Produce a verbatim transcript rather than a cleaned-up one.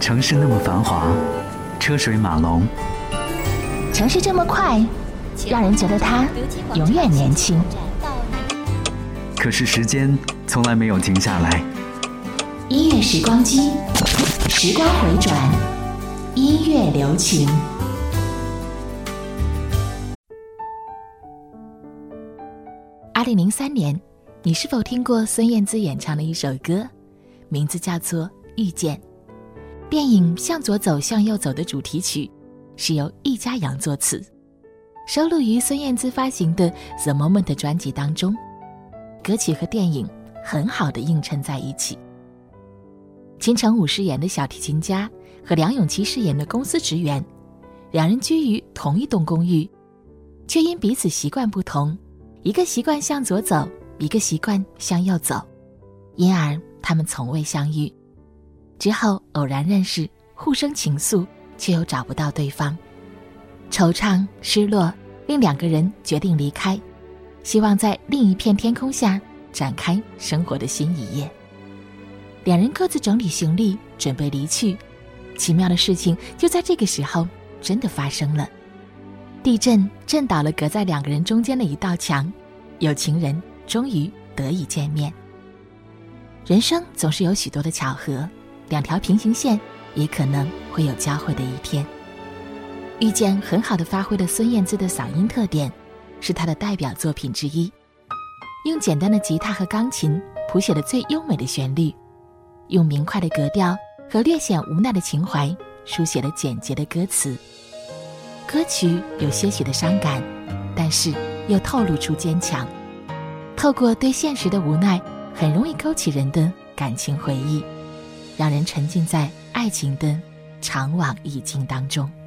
城市那么繁华，车水马龙， 城市这么快，让人觉得它永远年轻。 可是时间从来没有停下来。 音乐时光机，时光回转，音乐留情。二零零三年，你是否听过孙燕姿演唱的一首歌，名字叫做《遇见》？电影《向左走，向右走》的主题曲是由易家扬作词，收录于孙燕姿发行的《The Moment》专辑当中。歌曲和电影很好的映衬在一起。金城武饰演的小提琴家和梁咏琪饰演的公司职员，两人居于同一栋公寓，却因彼此习惯不同，一个习惯向左走，一个习惯向右走，因而他们从未相遇。之后偶然认识，互生情愫，却又找不到对方。惆怅失落令两个人决定离开，希望在另一片天空下展开生活的新一页。两人各自整理行李，准备离去。奇妙的事情就在这个时候真的发生了。地震震倒了隔在两个人中间的一道墙，有情人终于得以见面。人生总是有许多的巧合，两条平行线也可能会有交汇的一天。遇见很好地发挥了孙燕姿的嗓音特点，是她的代表作品之一。用简单的吉他和钢琴谱写了最优美的旋律，用明快的格调和略显无奈的情怀书写了简洁的歌词。歌曲有些许的伤感，但是又透露出坚强。透过对现实的无奈，很容易勾起人的感情回忆，让人沉浸在爱情的长往意境当中。